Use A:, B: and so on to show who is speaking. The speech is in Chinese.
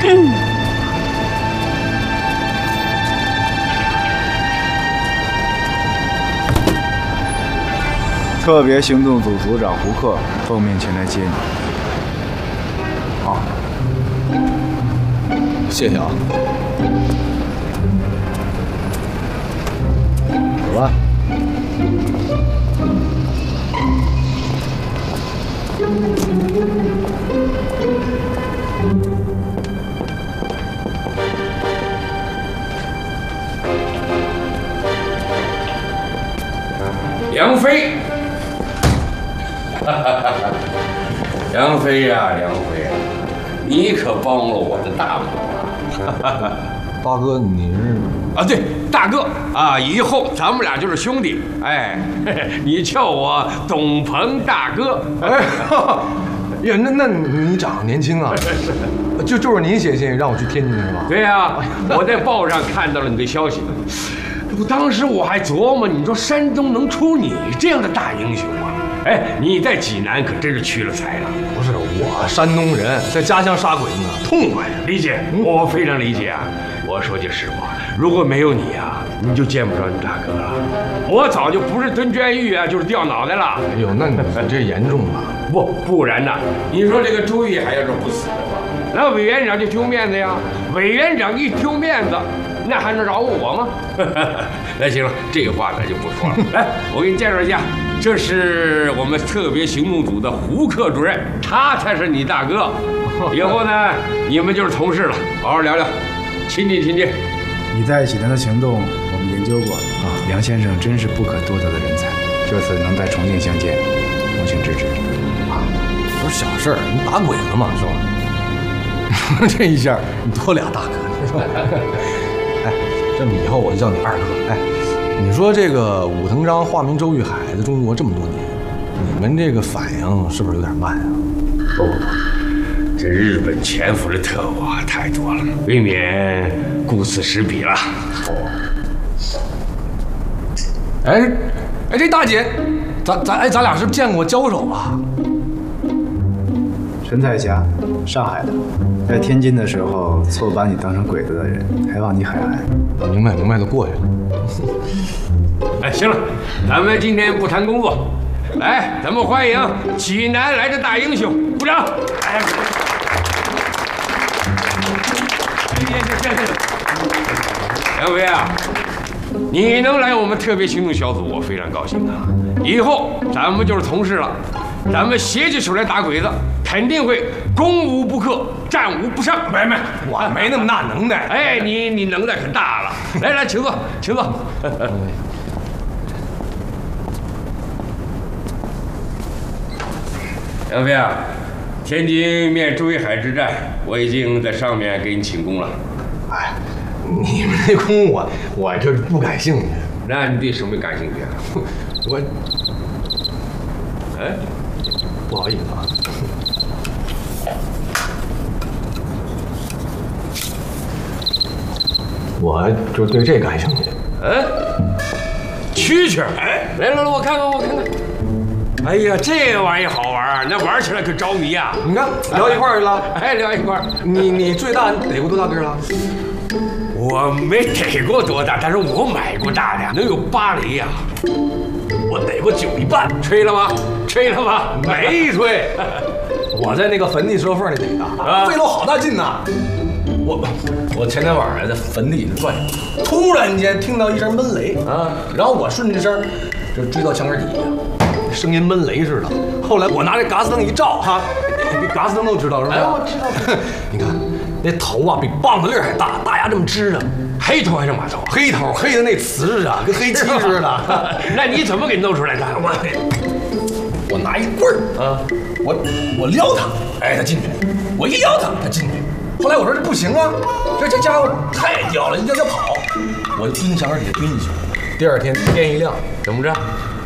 A: 特别行动组组长胡克奉命前来接你。
B: 好，谢谢啊。走吧。
C: 梁飞，梁飞呀，梁飞，你可帮了我的大忙啊！
B: 大哥，你是
C: 啊，对，大哥啊，以后咱们俩就是兄弟。哎，你叫我董鹏大哥。
B: 哎，呀，那你长得年轻啊，就是您写信让我去天津是吧？
C: 对呀，我在报上看到了你的消息。当时我还琢磨，你说山东能出你这样的大英雄吗？哎，你在济南可真是屈了才了。
B: 不是我，山东人在家乡杀鬼子呢，痛快呀！
C: 理解，我非常理解啊。我说句实话，如果没有你啊，你就见不着你大哥了。我早就不是蹲监狱啊，就是掉脑袋了。
B: 哎呦，那你这严重了。
C: 不然呢？你说这个周玉海要是不死的话，那委员长就丢面子呀。委员长一丢面子，那还能饶我吗？那行了，这个话咱就不说了。来，我给你介绍一下，这是我们特别行动组的胡克主任，他才是你大哥。以后呢，你们就是同事了，好好聊聊，亲近亲近。
A: 你在济南的行动，我们研究过啊。梁先生真是不可多得的人才，这次能在重庆相见，恭请支持。
B: 啊，不是小事儿，你打鬼子嘛，是吧？这一下你多俩大哥，是吧？哎，这么以后我就叫你二哥。哎，你说这个武藤章化名周玉海在中国这么多年，你们这个反应是不是有点慢啊？
C: 不，这日本潜伏的特务啊太多了，未免顾此失彼了。
B: 哎，这大姐，咱俩是见过交手吧？
A: 陈彩霞，上海的，在天津的时候错把你当成鬼子的人，还往你海岸。
B: 明白，都过去了。
C: 哎，行了，咱们今天不谈工作，来，咱们欢迎济南来的大英雄，鼓掌！哎，梁飞啊，你能来我们特别行动小组，我非常高兴啊！以后咱们就是同事了，咱们携起手来打鬼子，肯定会攻无不克，战无不胜。没，
B: 我没那么大能耐。
C: 哎，你能耐可大了。来，请坐，请坐。梁飞啊，天津面周玉海之战，我已经在上面给你请功了。
B: 哎，你们那功我这不感兴趣。
C: 那你对什么感兴趣啊？
B: 我，
C: 哎，
B: 不好意思啊。我就对这感兴趣。
C: 嗯，蛐蛐，哎，来，我看看。哎呀，这玩意好玩，那玩起来可着迷呀！
B: 你看，聊一块儿去了。
C: 哎，聊一块儿。
B: 你最大逮过多大个了？
C: 我没逮过多大，但是我买过大的，能有8厘呀。
B: 我逮过9厘半。
C: 吹了吗？
B: 没吹。我在那个坟地石头缝里逮的，费了好大劲呐。我前天晚上在坟地里转悠，突然间听到一声闷雷啊，然后我顺着声就追到墙根底下，声音闷雷似的。后来我拿这嘎斯灯一照，哈，比嘎斯灯都知道是吧？哎，我知道。你看那头啊，比棒子粒还大，大牙这么支着，
C: 黑头还是马头？
B: 黑头，黑的那瓷啊，跟黑漆似的。
C: 那你怎么给弄出来的？
B: 我拿一棍儿啊，我撩他，哎，他进去；我一撩他，他进去。后来我说这不行啊，这家伙太屌了，要跑，我就蹲墙根底下蹲进去。第二天天一亮，
C: 怎么着？